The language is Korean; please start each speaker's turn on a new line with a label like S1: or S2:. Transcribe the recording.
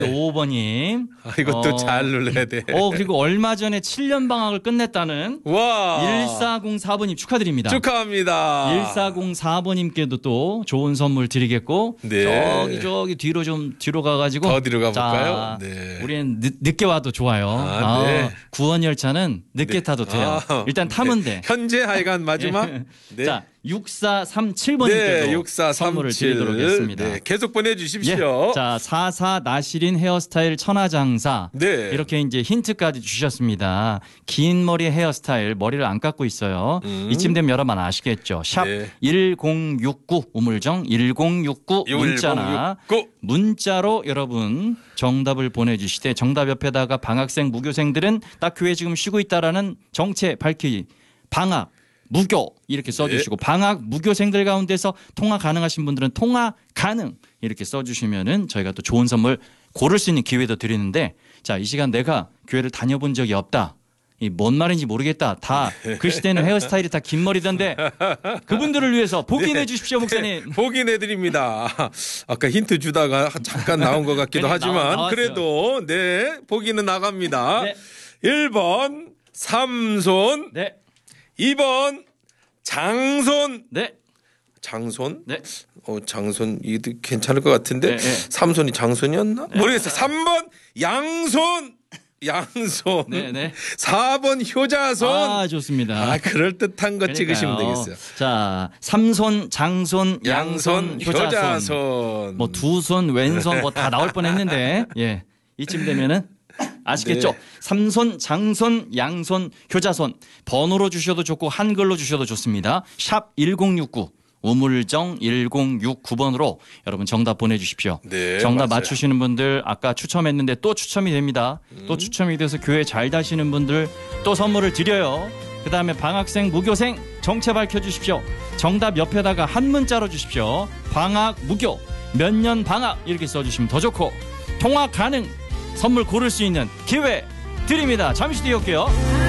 S1: 5번님.
S2: 이것도 잘 눌러야 돼.
S1: 그리고 얼마 전에 7년 방학을 끝냈다는
S2: 와.
S1: 1404번님 축하드립니다.
S2: 축하합니다.
S1: 1404번님께도 또 좋은 선물 드리겠고
S2: 네.
S1: 저기 뒤로 가가지고
S2: 더 뒤로 가볼까요?
S1: 자,
S2: 네.
S1: 우리는 늦게 와도 좋아요.
S2: 네.
S1: 구원 열차는 늦게
S2: 네.
S1: 타도 돼요. 일단 타면 돼.
S2: 현재 하여간 마지막. 네.
S1: 자, 6437번님께도 선물을 드리도록 하겠습니다.
S2: 네. 계속 보내주십시오.
S1: 예. 자, 44 나시린 헤어스타일 천하장사.
S2: 네.
S1: 이렇게 이제 힌트까지 주셨습니다. 긴 머리 헤어스타일, 머리를 안 깎고 있어요. 이쯤 되면 여러분 아시겠죠? 샵
S2: 네.
S1: 1069 우물정 1069 문자나
S2: 1069.
S1: 문자로 여러분 정답을 보내주시되 정답 옆에다가 방학생 무교생들은 딱 교회 지금 쉬고 있다라는 정체 밝히기 방학 무교 이렇게 써주시고 방학 무교생들 가운데서 통화 가능하신 분들은 통화 가능 이렇게 써주시면은 저희가 또 좋은 선물 고를 수 있는 기회도 드리는데 자, 이 시간 내가 교회를 다녀본 적이 없다. 이 뭔 말인지 모르겠다. 다 그 시대는 헤어스타일이 다 긴 머리던데 그분들을 위해서 복인해 주십시오, 목사님.
S2: 네, 복인해 드립니다. 아까 힌트 주다가 잠깐 나온 것 같기도 하지만
S1: 나왔어요.
S2: 그래도 네 복인은 나갑니다.
S1: 네.
S2: 1번 삼손,
S1: 네.
S2: 2번 장손.
S1: 네.
S2: 장손?
S1: 네.
S2: 장손 이도 괜찮을 것 같은데
S1: 네, 네.
S2: 삼손이 장손이었나? 모르겠어. 3번 양손. 양손.
S1: 네.
S2: 4번 효자손.
S1: 좋습니다.
S2: 그럴듯한 거 찍으시면 되겠어요.
S1: 자, 삼손, 장손,
S2: 양손, 효자손.
S1: 뭐 두손, 왼손 뭐 다 나올 뻔했는데 예, 이쯤 되면은 아시겠죠?
S2: 네.
S1: 삼손, 장손, 양손, 효자손 번호로 주셔도 좋고 한글로 주셔도 좋습니다. 샵 1069 우물정 1069번으로 여러분 정답 보내주십시오.
S2: 네,
S1: 정답
S2: 맞아요.
S1: 맞추시는 분들 아까 추첨했는데 또 추첨이 됩니다. 또 추첨이 돼서 교회 잘 다시는 분들 또 선물을 드려요. 그다음에 방학생, 무교생 정체 밝혀주십시오. 정답 옆에다가 한 문자로 주십시오. 방학, 무교, 몇 년 방학 이렇게 써주시면 더 좋고 통화 가능 선물 고를 수 있는 기회 드립니다. 잠시 뒤에 올게요.